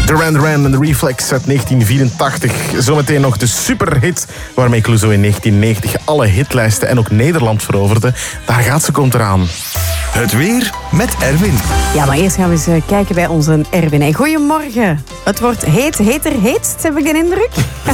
Duran Duran en The Reflex uit 1984. Zometeen nog de superhit waarmee Clouseau in 1990 alle hitlijsten en ook Nederland veroverde. Daar gaat ze, komt eraan. Het weer met Erwin. Ja, maar eerst gaan we eens kijken bij onze Erwin. Hey, goedemorgen. Het wordt heetst, heb ik de indruk.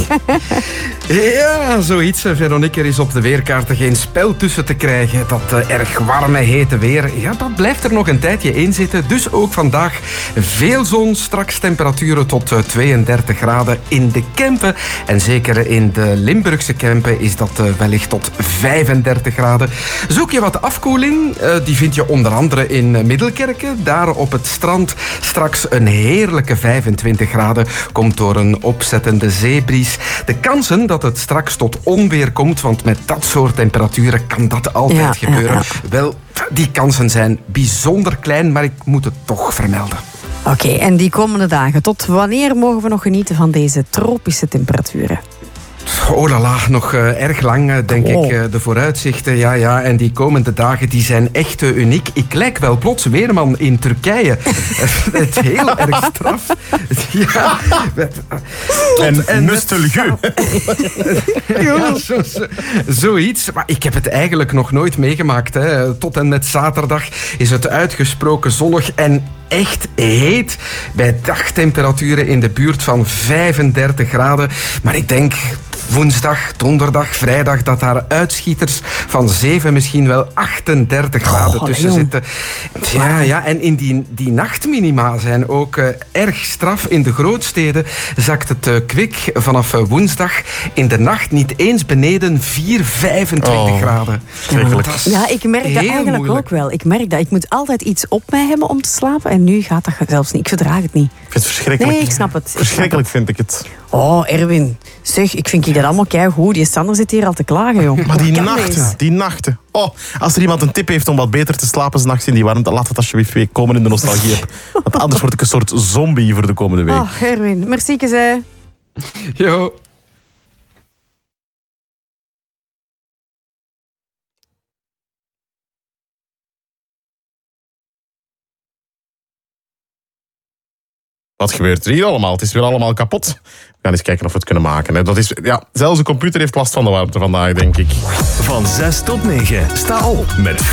Ja, zoiets. Veronique, er is op de weerkaarten geen spel tussen te krijgen. Dat erg warme, hete weer, ja, dat blijft er nog een tijdje in zitten. Dus ook vandaag veel zon, straks temperaturen tot 32 graden in de Kempen. En zeker in de Limburgse Kempen is dat wellicht tot 35 graden. Zoek je wat afkoeling? Die vind je onder andere in Middelkerken. Daar op het strand straks een heerlijke 25 graden. Komt door een opzettende zeebries. De kansen dat het straks tot onweer komt, want met dat soort temperaturen kan dat altijd gebeuren. Wel, die kansen zijn bijzonder klein, maar ik moet het toch vermelden. Oké, en die komende dagen, tot wanneer mogen we nog genieten van deze tropische temperaturen? Oh la la, nog erg lang, denk ik, de vooruitzichten. Ja, en die komende dagen die zijn echt uniek. Ik lijk wel plots weerman in Turkije. Het heel erg straf. Ja. En nostalgie. Ja, zoiets. Maar ik heb het eigenlijk nog nooit meegemaakt. Hè. Tot en met zaterdag is het uitgesproken zonnig en echt heet. Bij dagtemperaturen in de buurt van 35 graden. Maar ik denk woensdag, donderdag, vrijdag dat daar uitschieters van 7, misschien wel 38 graden tussen zitten. Ja, en in die nachtminima zijn ook erg straf. In de grootsteden zakt het kwik vanaf woensdag in de nacht niet eens beneden 25 graden. Ja, ik merk dat eigenlijk moeilijk. ook wel. Ik merk dat. Ik moet altijd iets op mij hebben om te slapen en nu gaat dat zelfs niet. Ik verdraag het niet. Ik vind het verschrikkelijk. Nee, ik snap het. Verschrikkelijk vind ik het. Oh, Erwin. Zeg, ik vind dat allemaal keigoed. Die Sander zit hier al te klagen, joh. Maar die nachten. Oh, als er iemand een tip heeft om wat beter te slapen 's nachts in die warmte, laat het alsjeblieft weer komen in de nostalgie. Want anders word ik een soort zombie voor de komende week. Oh, Erwin. Merci, hè. Jo. Wat gebeurt er hier allemaal? Het is weer allemaal kapot. We gaan eens kijken of we het kunnen maken. Dat is, zelfs een computer heeft last van de warmte vandaag, denk ik. Van 6 tot 9. Sta op met